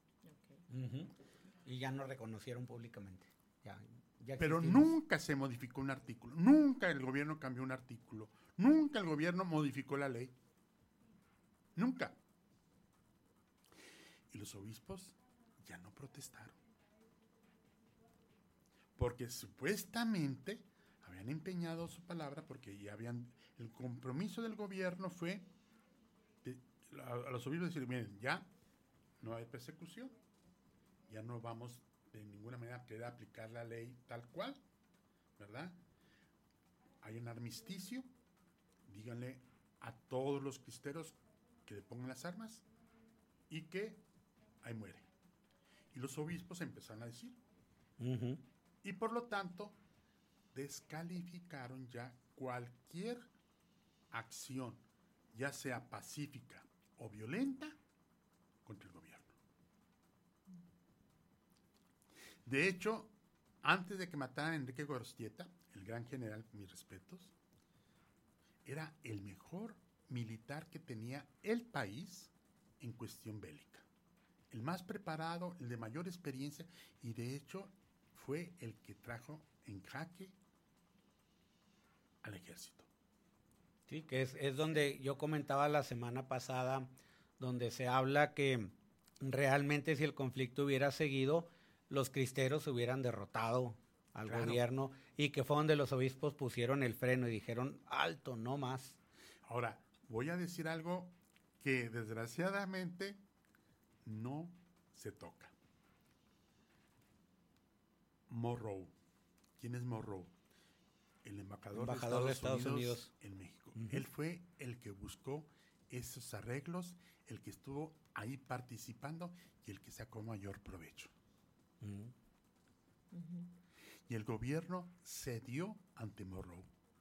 Y ya no reconocieron públicamente. Ya pero existimos. nunca se modificó un artículo, nunca el gobierno cambió un artículo, nunca el gobierno modificó la ley. Nunca. Y los obispos ya no protestaron. Porque supuestamente habían empeñado su palabra, porque ya habían, el compromiso del gobierno fue a los obispos decir, miren, ya no hay persecución, ya no vamos de ninguna manera a querer aplicar la ley tal cual, ¿verdad? Hay un armisticio, díganle a todos los cristeros que le pongan las armas y que ahí muere. Y los obispos empezaron a decir. Y por lo tanto, descalificaron ya cualquier acción, ya sea pacífica o violenta, contra el gobierno. De hecho, antes de que mataran a Enrique Gorostieta, el gran general, mis respetos, era el mejor militar que tenía el país en cuestión bélica. El más preparado, el de mayor experiencia, y de hecho fue el que trajo en jaque al ejército. Sí, que es donde yo comentaba la semana pasada, donde se habla que realmente si el conflicto hubiera seguido, los cristeros hubieran derrotado al gobierno, y que fue donde los obispos pusieron el freno y dijeron, alto, no más. Ahora, voy a decir algo que desgraciadamente no se toca. Monroe. ¿Quién es Monroe? El embajador de Estados Unidos en México. Él fue el que buscó esos arreglos, el que estuvo ahí participando y el que sacó mayor provecho. Y el gobierno cedió ante Monroe.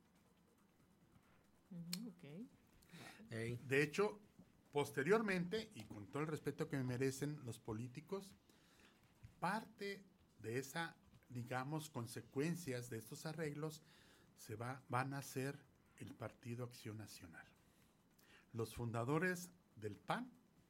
De hecho, posteriormente, y con todo el respeto que me merecen los políticos, parte de esa, digamos, consecuencias de estos arreglos van a ser el Partido Acción Nacional. Los fundadores del PAN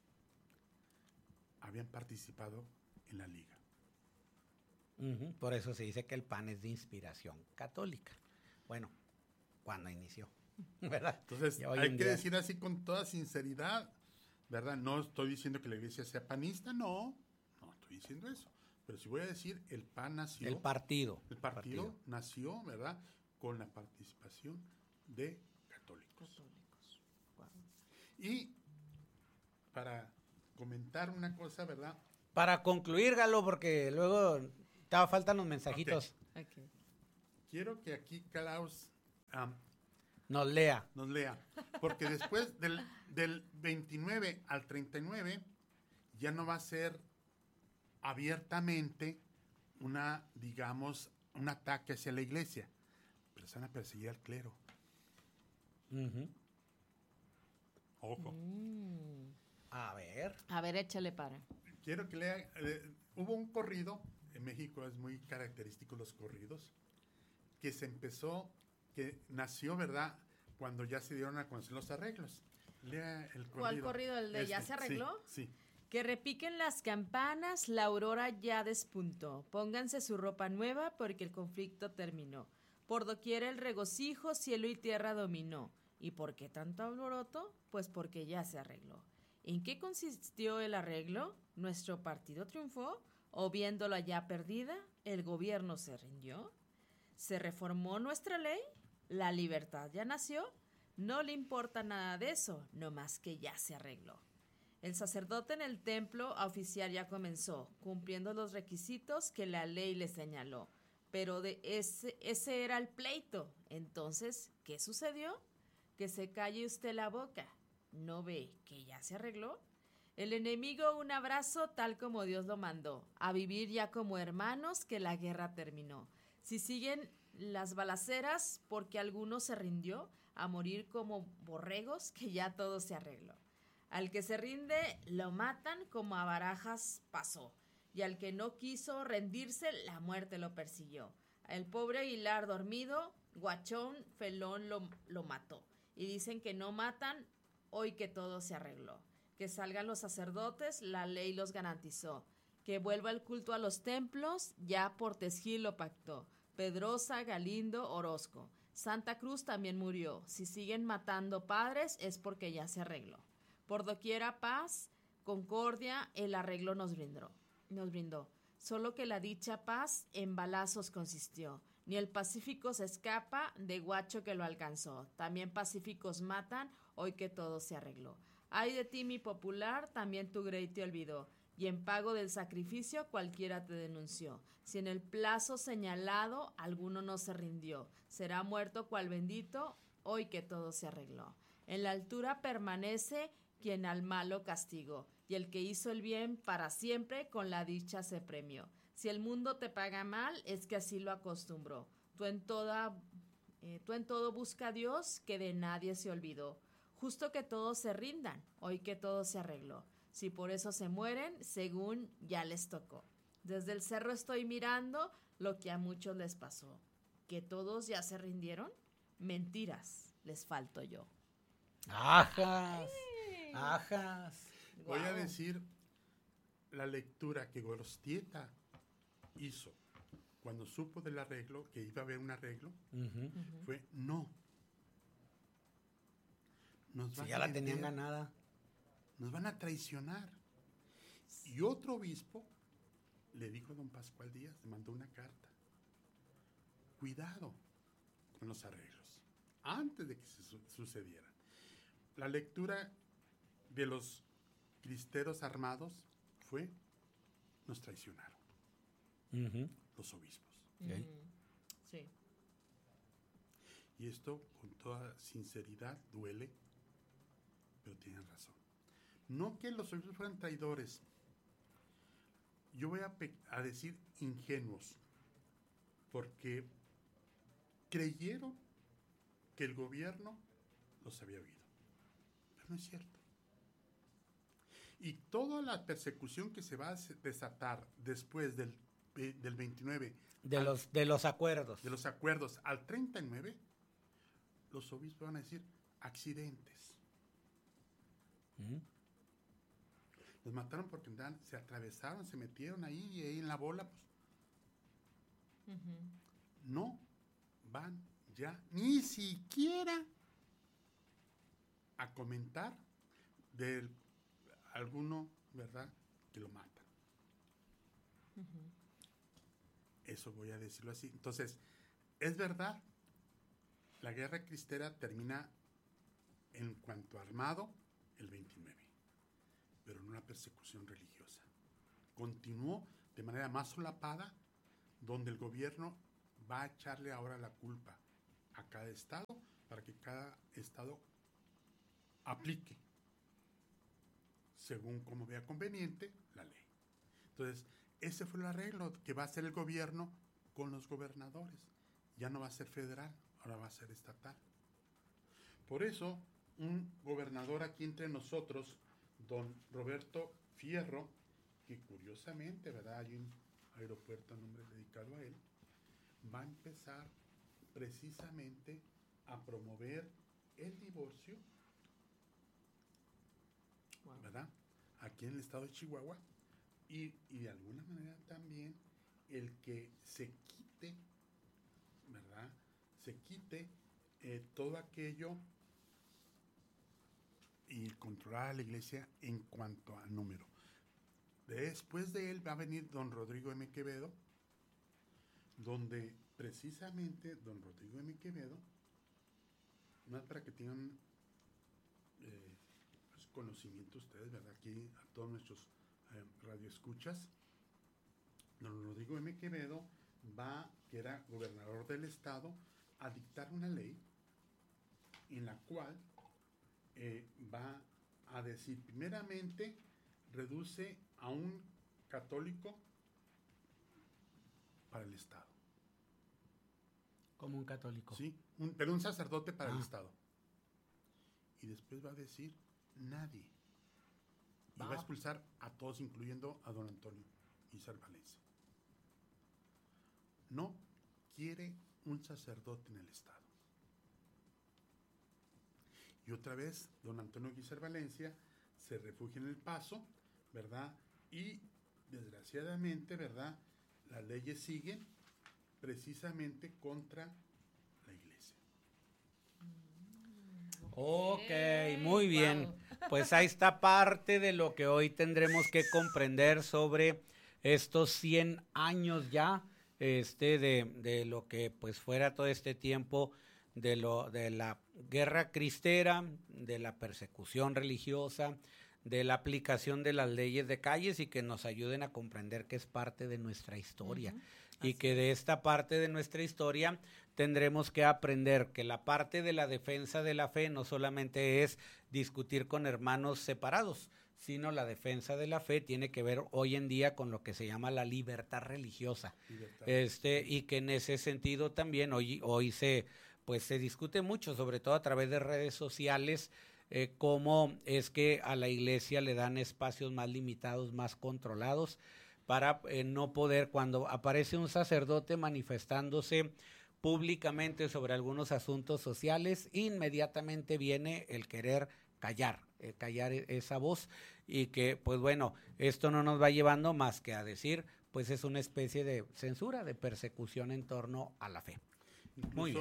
habían participado en la Liga. Por eso se dice que el PAN es de inspiración católica. Bueno, cuando inició, ¿verdad? Entonces, hay que decir así con toda sinceridad, ¿verdad? No estoy diciendo que la iglesia sea panista, no estoy diciendo eso. Pero si voy a decir, el PAN nació... El partido nació, ¿verdad? Con la participación de católicos. Wow. Y para comentar una cosa, ¿verdad? Para concluir, Galo, porque luego faltan los mensajitos. Okay. Quiero que aquí, Klaus, Nos lea. Porque después del 29 al 39 ya no va a ser abiertamente un ataque hacia la iglesia, pero se van a perseguir al clero. Ojo. A ver, échale para. Quiero que lea. Hubo un corrido, en México es muy característico los corridos, que nació, ¿verdad?, cuando ya se dieron a conocer los arreglos. Lea el corrido. ¿Cuál corrido? ¿El de ya se arregló? Sí. Que repiquen las campanas, la aurora ya despuntó. Pónganse su ropa nueva porque el conflicto terminó. Por doquier el regocijo, cielo y tierra dominó. ¿Y por qué tanto alboroto? Pues porque ya se arregló. ¿En qué consistió el arreglo? ¿Nuestro partido triunfó? ¿O viéndola ya perdida, el gobierno se rindió? ¿Se reformó nuestra ley? ¿La libertad ya nació? No le importa nada de eso, no más que ya se arregló. El sacerdote en el templo a oficiar ya comenzó, cumpliendo los requisitos que la ley le señaló. Pero ese era el pleito. Entonces, ¿qué sucedió? Que se calle usted la boca. ¿No ve que ya se arregló? El enemigo un abrazo tal como Dios lo mandó. A vivir ya como hermanos que la guerra terminó. Si siguen las balaceras porque alguno se rindió, a morir como borregos que ya todo se arregló. Al que se rinde lo matan como a barajas pasó. Y al que no quiso rendirse, la muerte lo persiguió. El pobre Aguilar dormido, Guachón Felón lo mató. Y dicen que no matan, hoy que todo se arregló. Que salgan los sacerdotes, la ley los garantizó. Que vuelva el culto a los templos, ya Portesgil lo pactó. Pedrosa, Galindo, Orozco. Santa Cruz también murió. Si siguen matando padres, es porque ya se arregló. Por doquiera paz, concordia, el arreglo nos brindó. Solo que la dicha paz en balazos consistió. Ni el pacífico se escapa de guacho que lo alcanzó. También pacíficos matan, hoy que todo se arregló. Ay de ti, mi popular, también tu grey te olvidó. Y en pago del sacrificio cualquiera te denunció. Si en el plazo señalado alguno no se rindió, será muerto cual bendito, hoy que todo se arregló. En la altura permanece quien al malo castigó, y el que hizo el bien para siempre con la dicha se premió. Si el mundo te paga mal, es que así lo acostumbró. Tú en todo busca a Dios, que de nadie se olvidó. Justo que todos se rindan, hoy que todo se arregló. Si por eso se mueren, según ya les tocó. Desde el cerro estoy mirando lo que a muchos les pasó. ¿Que todos ya se rindieron? Mentiras, les falto yo. ¡Ajas! ¡Ajas! Voy a decir la lectura que Gorostieta hizo cuando supo del arreglo, que iba a haber un arreglo, fue no. Si ya la tenían ganada. Nos van a traicionar. Y otro obispo le dijo a don Pascual Díaz, le mandó una carta. Cuidado con los arreglos, antes de que se sucedieran. La lectura de los cristeros armados fue, nos traicionaron. Los obispos. Sí. Y esto, con toda sinceridad, duele, pero tienen razón. No que los obispos fueran traidores. Yo voy a decir ingenuos, porque creyeron que el gobierno los había oído. Pero no es cierto. Y toda la persecución que se va a desatar después del 29... De los acuerdos. De los acuerdos al 39, los obispos van a decir accidentes. Los mataron porque se atravesaron, se metieron ahí en la bola. Pues. No van ya ni siquiera a comentar de alguno, ¿verdad?, que lo mata. Eso voy a decirlo así. Entonces, es verdad, la guerra cristera termina en cuanto a armado el 29, pero en una persecución religiosa. Continuó de manera más solapada, donde el gobierno va a echarle ahora la culpa a cada estado para que cada estado aplique, según como vea conveniente, la ley. Entonces, ese fue el arreglo que va a hacer el gobierno con los gobernadores. Ya no va a ser federal, ahora va a ser estatal. Por eso, un gobernador aquí entre nosotros, don Roberto Fierro, que curiosamente, ¿verdad?, hay un aeropuerto a nombre dedicado a él, va a empezar precisamente a promover el divorcio, ¿verdad?, aquí en el estado de Chihuahua, y de alguna manera también el que se quite, ¿verdad?, se quite todo aquello y controlar a la iglesia en cuanto a número. Después de él va a venir don Rodrigo M. Quevedo, donde precisamente don Rodrigo M. Quevedo, más para que tengan pues, conocimiento ustedes, ¿verdad?, aquí a todos nuestros radioescuchas, don Rodrigo M. Quevedo va, que era gobernador del estado, a dictar una ley en la cual va a decir, primeramente, reduce a un católico para el Estado. Como un católico. Sí, pero un sacerdote para el Estado. Y después va a decir, nadie. Y va a expulsar a todos, incluyendo a don Antonio Guízar Valencia. No quiere un sacerdote en el Estado. Y otra vez, don Antonio Guízar Valencia se refugia en El Paso, ¿verdad? Y desgraciadamente, ¿verdad?, las leyes siguen precisamente contra la iglesia. Ok, muy bien. Pues ahí está parte de lo que hoy tendremos que comprender sobre estos 100 años ya, de lo que pues fuera todo este tiempo de la guerra cristera, de la persecución religiosa, de la aplicación de las leyes de calles, y que nos ayuden a comprender que es parte de nuestra historia. Y que de esta parte de nuestra historia tendremos que aprender que la parte de la defensa de la fe no solamente es discutir con hermanos separados, sino la defensa de la fe tiene que ver hoy en día con lo que se llama la libertad religiosa. Y que en ese sentido también hoy se discute mucho, sobre todo a través de redes sociales, cómo es que a la iglesia le dan espacios más limitados, más controlados, para no poder, cuando aparece un sacerdote manifestándose públicamente sobre algunos asuntos sociales, inmediatamente viene el querer callar esa voz, y que pues bueno, esto no nos va llevando más que a decir, pues es una especie de censura, de persecución en torno a la fe. Incluso, muy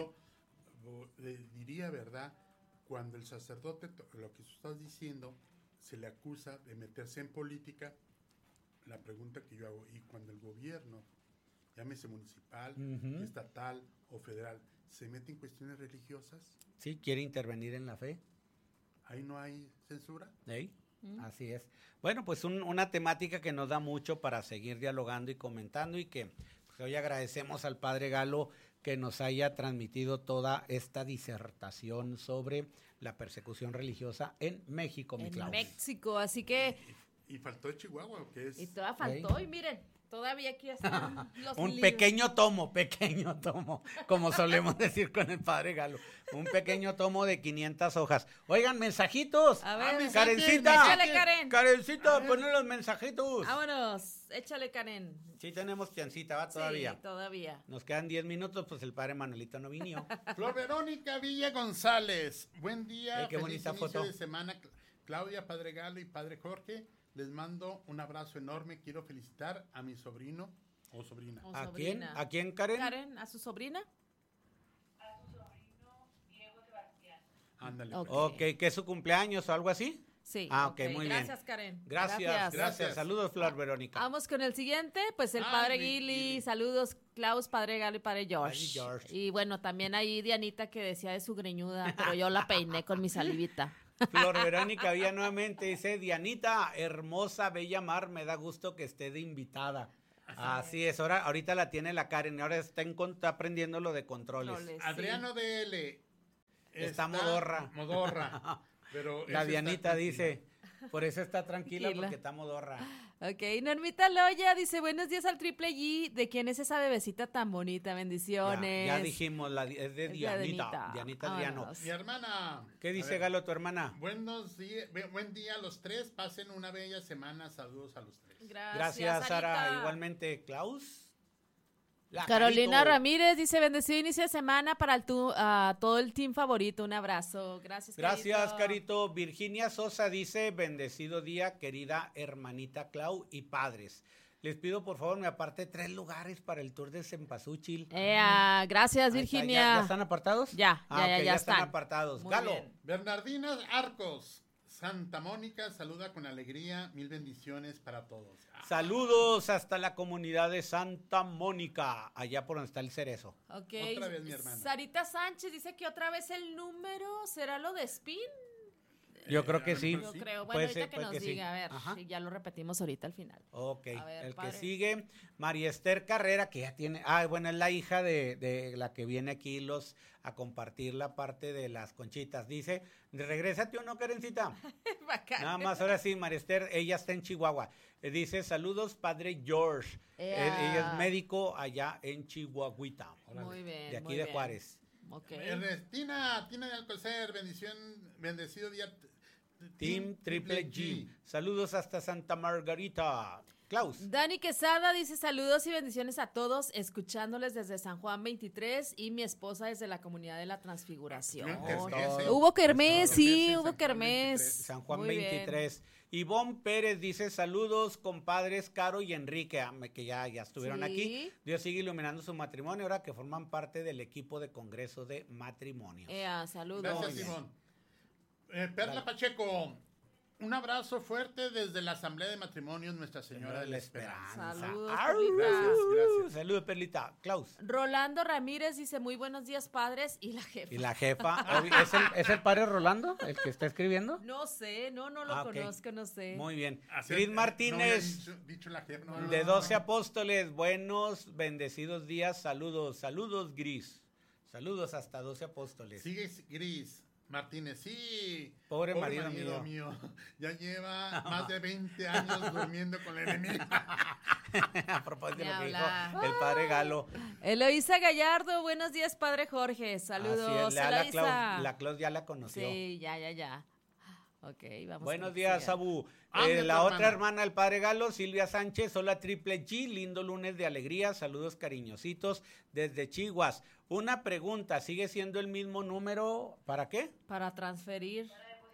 bien. Diría, ¿verdad?, cuando el sacerdote, lo que tú estás diciendo, se le acusa de meterse en política, la pregunta que yo hago, y cuando el gobierno, llámese municipal, estatal o federal, se mete en cuestiones religiosas. Sí, quiere intervenir en la fe. ¿Ahí no hay censura? ¿Sí? Así es. Bueno, pues una temática que nos da mucho para seguir dialogando y comentando, y que pues, hoy agradecemos al padre Galo que nos haya transmitido toda esta disertación sobre la persecución religiosa en México, mi Clau. En México, así que... Y faltó Chihuahua, que es... Y todavía faltó, y miren, todavía aquí están los un libros. pequeño tomo, como solemos decir con el padre Galo. Un pequeño tomo de 500 hojas. Oigan, mensajitos. A ver, Karencita. Échale, Karen. Karencita, ponle los mensajitos. Vámonos, échale, Karen. Sí tenemos chancita, va todavía. Sí, todavía. Nos quedan 10 minutos, pues el padre Manuelito no vino. Flor Verónica Villa González. Buen día. Qué bonita foto de semana. Claudia, padre Galo y padre Jorge. Les mando un abrazo enorme. Quiero felicitar a mi sobrino o sobrina. ¿A quién? ¿A quién, Karen? Karen, ¿a su sobrina? A su sobrino Diego Sebastián. Ándale. Ok, ¿que es su cumpleaños o algo así? Sí. Ok, muy bien. Gracias, Karen. Gracias. Saludos, Flor Verónica. Vamos con el siguiente, pues el padre Gili. Saludos, Klaus, padre Galo y padre George. Y bueno, también ahí Dianita que decía de su greñuda, pero yo la peiné con mi salivita. Flor Verónica Villa nuevamente dice, Dianita, hermosa, bella mar, me da gusto que esté de invitada. Así es, ahorita la tiene la Karen, ahora está aprendiendo lo de controles. Adriano DL, Está modorra. Modorra. Pero la esa Dianita está dice, por eso está tranquila, Tranquila. porque está modorra. Ok, Normita Loya dice, buenos días al Triple G. ¿De quién es esa bebecita tan bonita? Bendiciones. Ya dijimos, es de Es de Dianita. Dianita Adriano. Vámonos. Mi hermana. ¿Qué dice Galo, tu hermana? Buen día a los tres. Pasen una bella semana. Saludos a los tres. Gracias, Sara. Igualmente, Klaus. Carolina Carito. Ramírez dice, bendecido inicio de semana para todo el team favorito. Un abrazo. Gracias, Gracias, Carito. Virginia Sosa dice, bendecido día, querida hermanita Clau y padres. Les pido, por favor, me aparte 3 lugares para el tour de Cempasúchil. Gracias, Ahí está, Virginia. ¿Ya están apartados? Ya ya están. apartados. Muy Galo. bien. Bernardina Arcos. Santa Mónica saluda con alegría. 1000 bendiciones para todos. Saludos hasta la comunidad de Santa Mónica, allá por donde está el cerezo. Ok. Otra vez, mi hermana. Sarita Sánchez dice que otra vez el número, ¿será lo de Spin? Yo creo que sí. Yo creo. Bueno, Puede ahorita ser, que puede nos que sí. diga, a ver, Ajá. si ya lo repetimos ahorita al final. Ok, A ver, el padre. que sigue, María Esther Carrera, que ya tiene, bueno, es la hija de la que viene aquí a compartir la parte de las conchitas. Dice, regrésate o no, Karencita. Bacán. Nada más, ahora sí, María Esther, ella está en Chihuahua. Dice, saludos, padre George. Ella es médico allá en Chihuahuita. Muy bien, De aquí muy de bien. Juárez. Ok. Ernestina de Alcocer, bendecido día. Team Triple G. Saludos hasta Santa Margarita. Klaus. Dani Quesada dice saludos y bendiciones a todos, escuchándoles desde San Juan 23 y mi esposa desde la comunidad de la Transfiguración. Hubo kermés, sí, hubo kermés. San Juan Muy bien. 23. Ivonne Pérez dice saludos, compadres Caro y Enrique, que ya estuvieron Sí. aquí. Dios sigue iluminando su matrimonio ahora que forman parte del equipo de Congreso de Matrimonios. Saludos. Gracias, Simón. Perla Pacheco, un abrazo fuerte desde la Asamblea de Matrimonios Nuestra Señora de la Esperanza. Saludos, Arr, Perlita. Gracias. Saludos, Perlita. Klaus. Rolando Ramírez dice muy buenos días, padres, y la jefa. ¿Y la jefa? ¿Es el padre Rolando el que está escribiendo? No sé, no lo Ok. conozco, no sé. Muy bien. Así- Gris no Martínez. había dicho la jefa, no, De no, 12 apóstoles, buenos, bendecidos días, saludos, saludos Gris, saludos hasta 12 apóstoles. Sigue Gris Martínez, sí. Pobre marido mío. Ya lleva más de 20 años durmiendo con la enemiga. A propósito de lo que dijo habla. el padre Galo. Eloísa Gallardo, buenos días, padre Jorge. Saludos, Así es, Eloísa. la Claus ya la conoció. Sí, ya. Ok, vamos. Buenos con que días, siga. Sabu. Ande, La tu otra hermana. hermana, el padre Galo, Silvia Sánchez, hola Triple G, lindo lunes de alegría, saludos cariñositos desde Chihuas. Una pregunta, ¿sigue siendo el mismo número? ¿Para qué? Para transferir.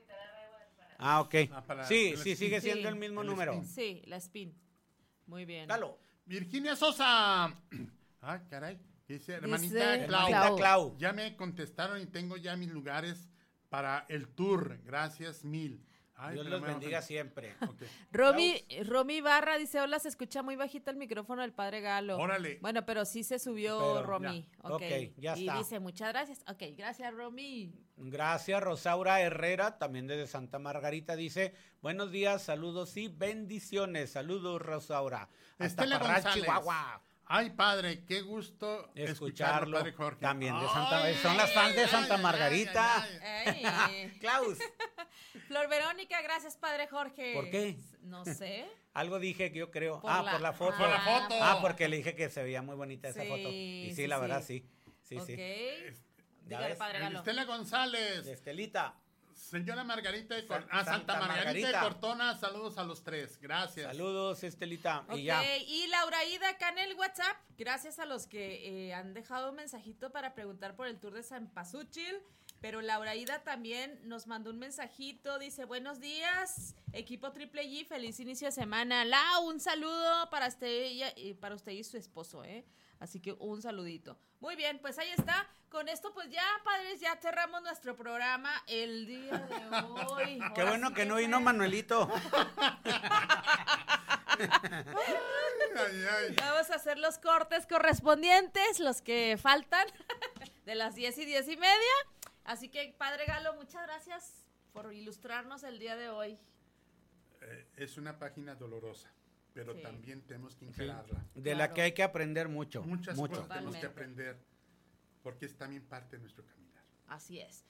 Ah, ok. Para Sí, el sí, spin. sigue Sí, siendo el mismo el número. spin. Sí, la spin. Muy bien. Galo. Virginia Sosa. Ah, caray. Dice, hermanita Dice Clau. Hermanita Clau. Ya me contestaron y tengo ya mis lugares para el tour. Gracias mil. Ay, Dios pero los me bendiga ofende. siempre. Ok. Romy Barra dice, hola, se escucha muy bajito el micrófono del padre Galo. Órale. Bueno, pero sí se subió, Pero, Romy. ya. Ok, ya y está. dice, muchas gracias. Ok, gracias, Romy. Gracias, Rosaura Herrera, también desde Santa Margarita, dice, buenos días, saludos y bendiciones. Saludos, Rosaura. Hasta Estela Parral, González. Chihuahua. Ay, padre, qué gusto escucharlo, padre Jorge. También de Ay, Santa, son las fans de Santa Margarita. Ey. Klaus, Flor Verónica, gracias, padre Jorge. ¿por qué? No sé. Algo dije que yo creo. Por Por la foto. Por la foto. Porque le dije que se veía muy bonita esa Sí, foto. Y sí, sí, la sí. verdad, sí. Sí, Ok. sí. Dígale, ves, padre Galo. Estela González. De Estelita. Señora Margarita de Santa Santa Margarita Margarita. de Cortona, saludos a los tres. Gracias. Saludos, Estelita. Ok, Y ya. y Laura Ida acá en el WhatsApp, gracias a los que han dejado un mensajito para preguntar por el tour de Cempasúchil, pero Laura Ida también nos mandó un mensajito, dice, buenos días, equipo Triple G, feliz inicio de semana. Lau, un saludo para usted y su esposo, Así que un saludito. Muy bien, pues ahí está. Con esto, pues ya, padres, ya cerramos nuestro programa el día de hoy. Qué Ahora bueno sí que no fue. vino Manuelito. Vamos a hacer los cortes correspondientes, los que faltan, de las 10 y 10 y media. Así que, padre Galo, muchas gracias por ilustrarnos el día de hoy. Es una página dolorosa, pero Sí. también tenemos que integrarla. De la que hay que aprender mucho. Muchas mucho. cosas tenemos que Totalmente. aprender, porque es también parte de nuestro caminar. Así es.